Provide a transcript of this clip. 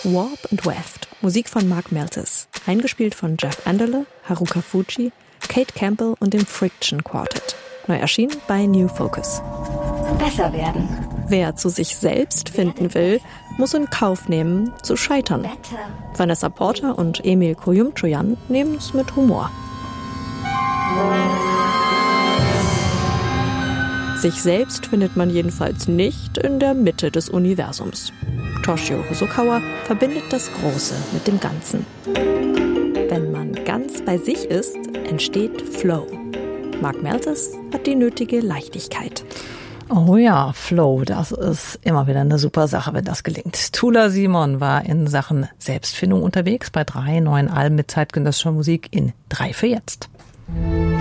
Warp and Weft, Musik von Mark Malthus, eingespielt von Jeff Anderle, Haruka Fuji, Kate Campbell und dem Friction Quartet. Neu erschienen bei New Focus. Besser werden. Wer zu sich selbst finden will, muss in Kauf nehmen, zu scheitern. Vanessa Porter und Emil Koyumchoyan nehmen es mit Humor. Sich selbst findet man jedenfalls nicht in der Mitte des Universums. Toshio Hosokawa verbindet das Große mit dem Ganzen. Wenn man ganz bei sich ist, entsteht Flow. Mark Malthus hat die nötige Leichtigkeit. Oh ja, Flow, das ist immer wieder eine super Sache, wenn das gelingt. Tula Simon war in Sachen Selbstfindung unterwegs bei 3 neuen Alben mit zeitgenössischer Musik in 3 für jetzt.